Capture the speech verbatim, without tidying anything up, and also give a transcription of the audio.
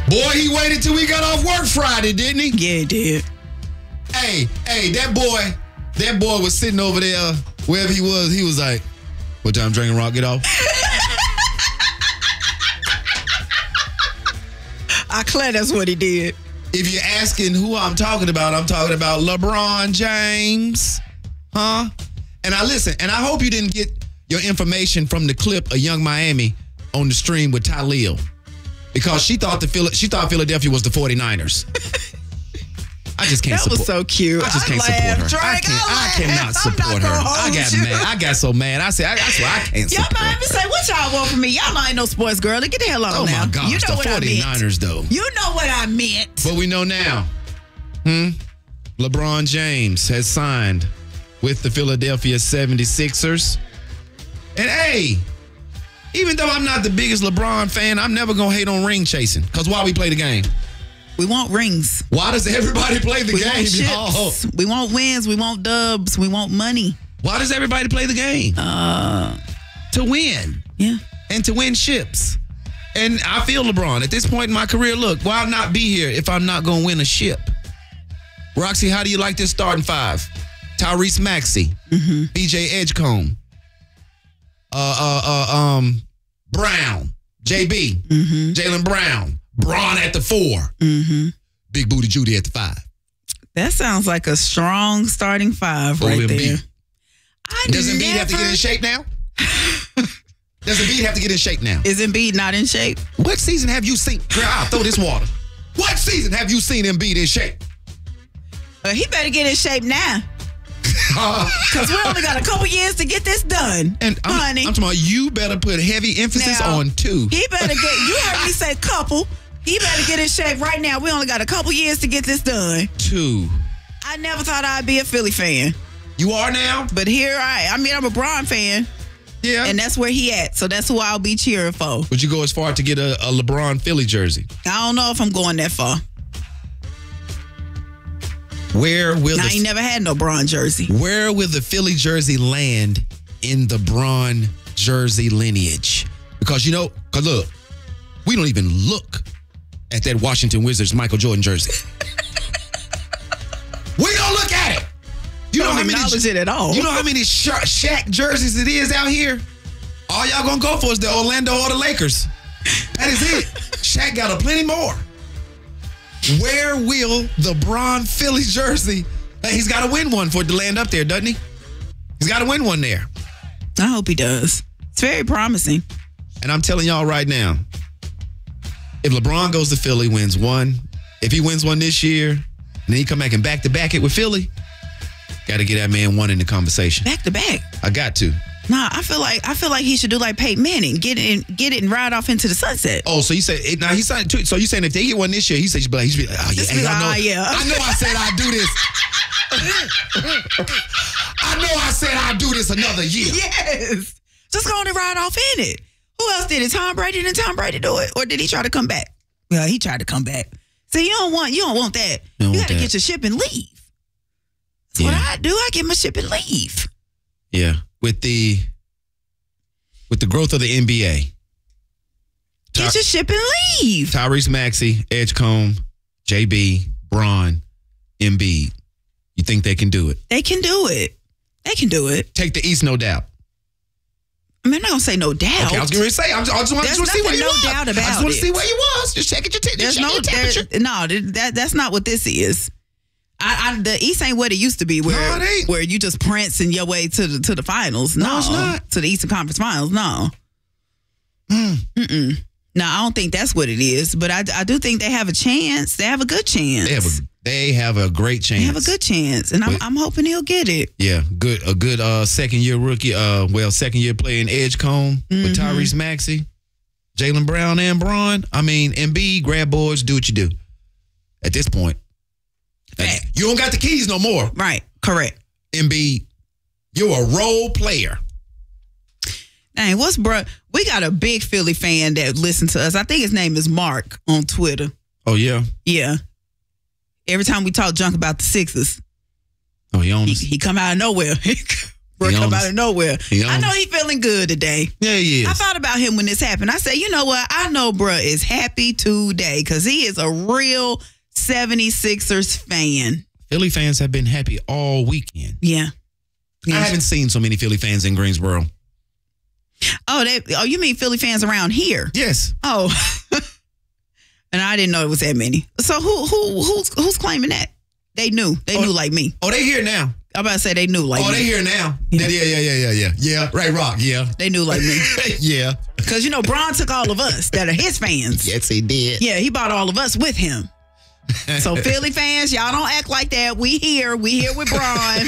Boy, he waited till we got off work Friday, didn't he? Yeah, he did. Hey, hey, that boy, that boy was sitting over there, wherever he was, he was like, what time Drinking Rock get off? I declare that's what he did. If you're asking who I'm talking about, I'm talking about LeBron James. Huh? And I listen, and I hope you didn't get your information from the clip of Young Miami on the stream with Talil. Because she thought the Phila- she thought Philadelphia was the forty-niners. I just can't that support. was so cute. I just can't I support her. laughed, I, can't, I, I cannot support her. I got you. mad. I got so mad. I said, I, that's why I can't Y'all support might her. be say, what y'all want from me? Y'all know I ain't no sports girl. Get the hell on Oh now. my gosh, you know the what I meant. forty-niners though. You know what I meant. But we know now. Hmm. LeBron James has signed with the Philadelphia seventy-sixers. And hey, even though I'm not the biggest LeBron fan, I'm never going to hate on ring chasing. Because why we play the game? We want rings. Why does everybody play the we game, want y'all? ships. We want wins. We want dubs. We want money. Why does everybody play the game? Uh, to win. Yeah. And to win ships. And I feel LeBron. At this point in my career, look, why not be here if I'm not going to win a ship? Roxy, how do you like this starting five? Tyrese Maxey, mm-hmm. B J Edgecombe, uh, uh, uh, um, Brown, J B, mm-hmm. Jaylen Brown, Braun at the four, mm-hmm. Big Booty Judy at the five. That sounds like a strong starting five right there. I Does Embiid never... have to get in shape now? Does Embiid have to get in shape now? Is Embiid not in shape? What season have you seen? Girl, I'll throw this water. What season have you seen Embiid in shape? Uh, he better get in shape now. Because we only got a couple years to get this done. And I'm, honey. I'm talking about you better put heavy emphasis now, on two. He better get, you heard me say couple. He better get in shape right now. We only got a couple years to get this done. Two. I never thought I'd be a Philly fan. You are now? But here I I mean, I'm a Braun fan. Yeah. And that's where he at. So that's who I'll be cheering for. Would you go as far to get a, a LeBron Philly jersey? I don't know if I'm going that far. Where will I the, ain't never had no Braun jersey. Where will the Philly jersey land in the Braun jersey lineage? Because, you know, because look, we don't even look at that Washington Wizards Michael Jordan jersey. We don't look at it. You don't know how many acknowledge it at all. You know how many Sha- Shaq jerseys it is out here? All y'all gonna go for is the Orlando or the Lakers. That is it. Shaq got a plenty more. Where will the Braun Philly jersey? Hey, he's got to win one for it to land up there, doesn't he? He's got to win one there. I hope he does. It's very promising. And I'm telling y'all right now, if LeBron goes to Philly, wins one, if he wins one this year, and then he come back and back to back it with Philly, got to get that man one in the conversation. Back to back. I got to. Nah, I feel like I feel like he should do like Peyton Manning, get it, in, get it, and ride off into the sunset. Oh, so you say now he signed two. So you saying if they get one this year, he said, "He should be like, oh yeah, hey, like, I know, oh, yeah. I know, I said I'd do this. I know, I said I'd do this another year. Yes, just go on and ride off in it. Who else did it? Tom Brady? Did Tom Brady do it, or did he try to come back? Well, he tried to come back. See, you don't want you don't want that. You, you got to get your ship and leave. That's yeah. what I do. I get my ship and leave. Yeah, with the. With the growth of the N B A. Ty- Get your ship and leave. Tyrese Maxey, Edgecombe, J B, Braun, Embiid. You think they can do it? They can do it. They can do it. Take the East, no doubt. I mean, I'm not going to say no doubt. Okay, I was going to say, I just, I just want to see where you no was. doubt about I just want to it. see where you was. Just checking your, t- There's check no, your temperature. there, no, that, that's not what this is. I, I, the East ain't what it used to be, where no, it ain't. where you just prancing your way to the to the finals. No, no it's not. To the Eastern Conference Finals. No. Mm. Mm-mm. No, I don't think that's what it is. But I, I do think they have a chance. They have a good chance. They have a, they have a great chance. They have a good chance, and I'm, I'm hoping he'll get it. Yeah, good. A good uh, second year rookie. Uh, well, second year playing Edgecombe mm-hmm. with Tyrese Maxey, Jaylen Brown, and Braun. I mean, Embiid, grab boards, do what you do. At this point. Fact. You don't got the keys no more. Right. Correct. Embiid, you're a role player. Dang, what's bro? We got a big Philly fan that listens to us. I think his name is Mark on Twitter. Oh, yeah? Yeah. Every time we talk junk about the Sixers, oh, he, he, he come out of nowhere. Bro, He come on out us. of nowhere. He on I know us. he feeling good today. Yeah, he is. I thought about him when this happened. I said, you know what? I know bruh is happy today because he is a real seventy-sixers fan. Philly fans have been happy all weekend. Yeah. I haven't seen so many Philly fans in Greensboro. Oh, they, oh, you mean Philly fans around here? Yes. Oh. And I didn't know it was that many. So who who who's who's claiming that? They knew. They Oh. knew like me. Oh, they here now. I'm about to say they knew like Oh, me. they here now. Yeah. Yeah, yeah, yeah, yeah, yeah. Yeah, right, Rock, yeah. They knew like me. Yeah. Because, you know, Bron took all of us that are his fans. Yes, he did. Yeah, he brought all of us with him. So Philly fans, y'all don't act like that. We here. We here with Bron.